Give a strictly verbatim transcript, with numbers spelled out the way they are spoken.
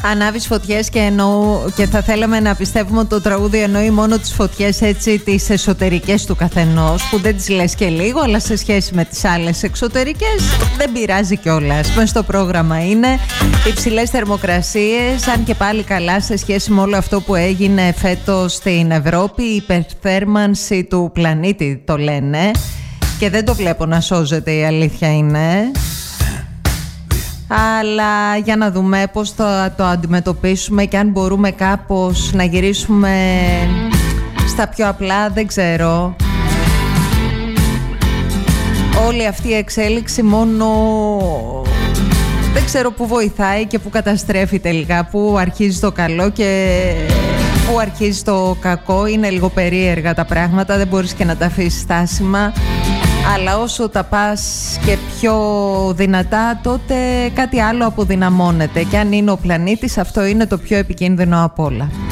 Ανάβεις φωτιές και, εννοώ, και θα θέλαμε να πιστεύουμε ότι το τραγούδι εννοεί μόνο τις φωτιές, έτσι, τις εσωτερικές του καθενός, που δεν τις λες και λίγο, αλλά σε σχέση με τις άλλες εξωτερικές δεν πειράζει κιόλας. Μες στο πρόγραμμα είναι υψηλές θερμοκρασίες, αν και πάλι καλά σε σχέση με όλο αυτό που έγινε φέτος στην Ευρώπη. Η υπερθέρμανση του πλανήτη το λένε και δεν το βλέπω να σώζεται, η αλήθεια είναι. Αλλά για να δούμε πώς θα το αντιμετωπίσουμε και αν μπορούμε κάπως να γυρίσουμε στα πιο απλά, δεν ξέρω. Όλη αυτή η εξέλιξη μόνο δεν ξέρω πού βοηθάει και πού καταστρέφει τελικά, πού αρχίζει το καλό και πού αρχίζει το κακό. Είναι λίγο περίεργα τα πράγματα, δεν μπορείς και να τα αφήσεις στάσιμα. Αλλά όσο τα πας και πιο δυνατά, τότε κάτι άλλο αποδυναμώνεται. Και αν είναι ο πλανήτης, αυτό είναι το πιο επικίνδυνο απ' όλα.